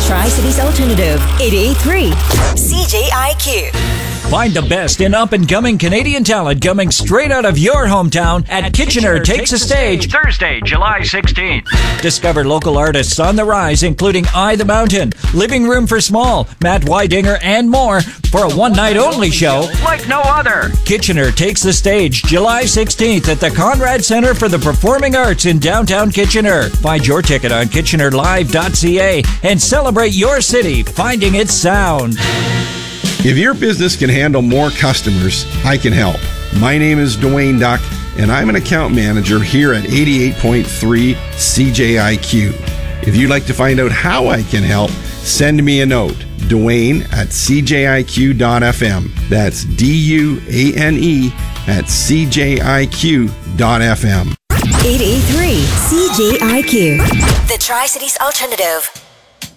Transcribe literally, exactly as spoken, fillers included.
Tri-Cities Alternative, eight eighty-three C J I Q. Find the best in up-and-coming Canadian talent coming straight out of your hometown at, at Kitchener, Kitchener Takes a Stage, Thursday, July sixteenth. Discover local artists on the rise, including I the Mountain, Living Room for Small, Matt Weidinger, and more for a one-night-only show like no other. Kitchener Takes the Stage, July sixteenth at the Conrad Centre for the Performing Arts in downtown Kitchener. Find your ticket on kitchener live dot c a and celebrate your city finding its sound. If your business can handle more customers, I can help. My name is Dwayne Duck, and I'm an account manager here at eighty-eight point three C J I Q. If you'd like to find out how I can help, send me a note, Dwayne at c j i q dot f m. That's D U A N E at c j i q dot f m. eight eighty-three C J I Q. The Tri-Cities Alternative.